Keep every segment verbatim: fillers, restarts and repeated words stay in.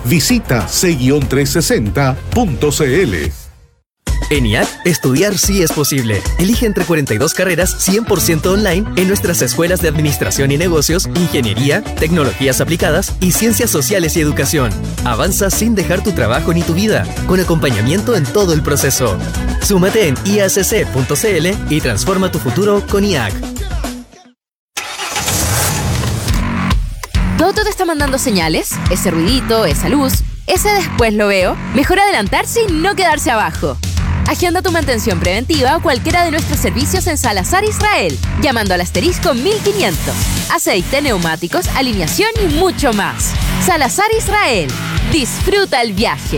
Visita ce trescientos sesenta punto c l. En I A C, estudiar sí es posible. Elige entre cuarenta y dos carreras cien por ciento online en nuestras escuelas de Administración y Negocios, Ingeniería, Tecnologías Aplicadas y Ciencias Sociales y Educación. Avanza sin dejar tu trabajo ni tu vida, con acompañamiento en todo el proceso. Súmate en i a c c punto c l y transforma tu futuro con I A C. ¿Tu auto te está mandando señales? Ese ruidito, esa luz, ese después lo veo. Mejor adelantarse y no quedarse abajo. Agenda tu mantención preventiva a cualquiera de nuestros servicios en Salazar Israel, llamando al asterisco mil quinientos. Aceite, neumáticos, alineación y mucho más. Salazar Israel. Disfruta el viaje.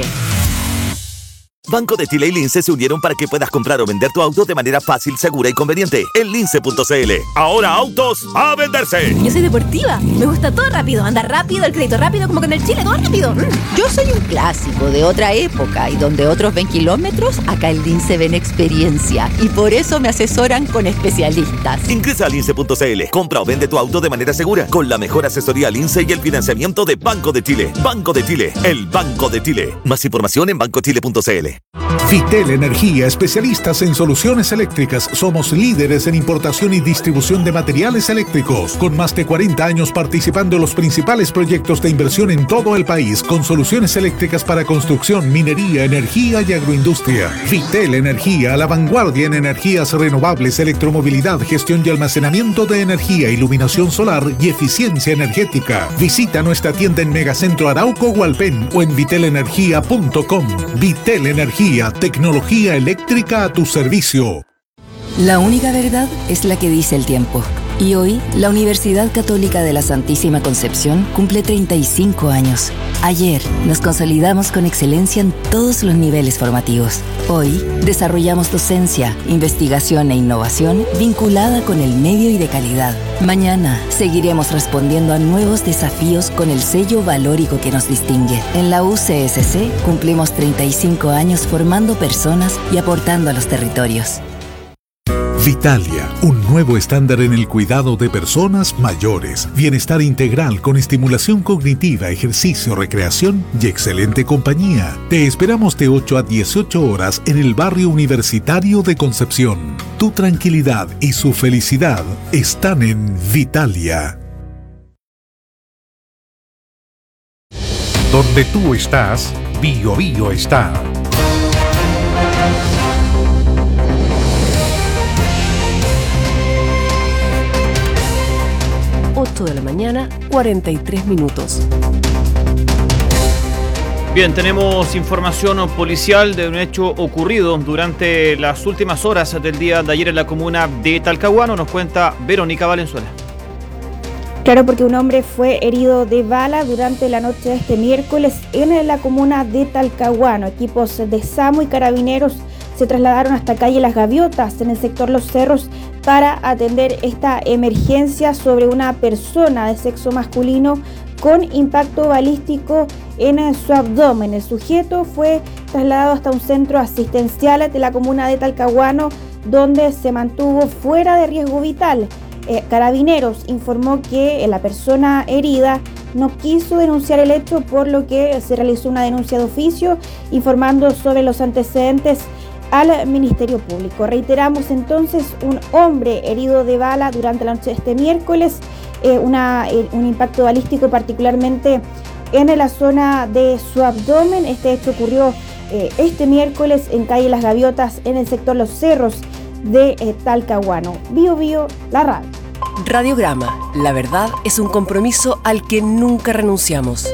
Banco de Chile y Lince se unieron para que puedas comprar o vender tu auto de manera fácil, segura y conveniente. En lince punto c l. Ahora autos a venderse. Yo soy deportiva. Me gusta todo rápido. Andar rápido, el crédito rápido, como con el Chile, todo rápido. Mm. Yo soy un clásico de otra época y donde otros ven kilómetros, acá en Lince ven experiencia. Y por eso me asesoran con especialistas. Ingresa a lince punto c l. Compra o vende tu auto de manera segura con la mejor asesoría Lince y el financiamiento de Banco de Chile. Banco de Chile, el Banco de Chile. Más información en banco chile punto c l. Vitel Energía, especialistas en soluciones eléctricas. Somos líderes en importación y distribución de materiales eléctricos, con más de cuarenta años participando en los principales proyectos de inversión en todo el país, con soluciones eléctricas para construcción, minería, energía y agroindustria. Vitel Energía, a la vanguardia en energías renovables, electromovilidad, gestión y almacenamiento de energía, iluminación solar y eficiencia energética. Visita nuestra tienda en Megacentro Arauco Hualpén o en vitel energía punto com. Vitel Energía, tecnología eléctrica a tu servicio. La única verdad es la que dice el tiempo. Y hoy, la Universidad Católica de la Santísima Concepción cumple treinta y cinco años. Ayer, nos consolidamos con excelencia en todos los niveles formativos. Hoy, desarrollamos docencia, investigación e innovación vinculada con el medio y de calidad. Mañana, seguiremos respondiendo a nuevos desafíos con el sello valórico que nos distingue. En la U C S C, cumplimos treinta y cinco años formando personas y aportando a los territorios. Vitalia, un nuevo estándar en el cuidado de personas mayores. Bienestar integral con estimulación cognitiva, ejercicio, recreación y excelente compañía. Te esperamos de ocho a dieciocho horas en el barrio universitario de Concepción. Tu tranquilidad y su felicidad están en Vitalia. Donde tú estás, Bio Bio está. ocho de la mañana, cuarenta y tres minutos. Bien, tenemos información policial de un hecho ocurrido durante las últimas horas del día de ayer en la comuna de Talcahuano. Nos cuenta Verónica Valenzuela. Claro, porque un hombre fue herido de bala durante la noche de este miércoles en la comuna de Talcahuano. Equipos de SAMU y carabineros se trasladaron hasta calle Las Gaviotas, en el sector Los Cerros, para atender esta emergencia sobre una persona de sexo masculino con impacto balístico en su abdomen. El sujeto fue trasladado hasta un centro asistencial de la comuna de Talcahuano, donde se mantuvo fuera de riesgo vital. Eh, Carabineros informó que la persona herida no quiso denunciar el hecho, por lo que se realizó una denuncia de oficio informando sobre los antecedentes al Ministerio Público. Reiteramos entonces, un hombre herido de bala durante la noche de este miércoles, eh, una, eh, un impacto balístico particularmente en la zona de su abdomen. Este hecho ocurrió eh, este miércoles en calle Las Gaviotas, en el sector Los Cerros de eh, Talcahuano. Bio Bio, la radio. Radiograma, la verdad es un compromiso al que nunca renunciamos.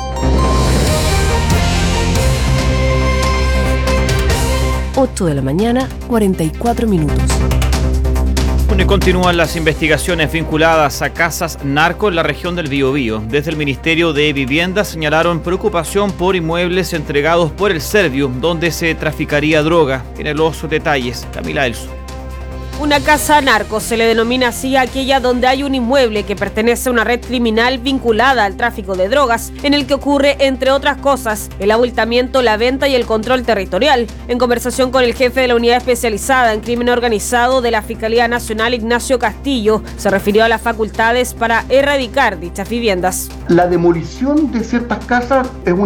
ocho de la mañana, cuarenta y cuatro minutos. Bueno, y continúan las investigaciones vinculadas a casas narco en la región del Biobío. Desde el Ministerio de Vivienda señalaron preocupación por inmuebles entregados por el Servio, donde se traficaría droga. Tiene los detalles Camila Elso. Una casa narco se le denomina así a aquella donde hay un inmueble que pertenece a una red criminal vinculada al tráfico de drogas, en el que ocurre, entre otras cosas, el abultamiento, la venta y el control territorial. En conversación con el jefe de la unidad especializada en crimen organizado de la Fiscalía Nacional, Ignacio Castillo, se refirió a las facultades para erradicar dichas viviendas. La demolición de ciertas casas es una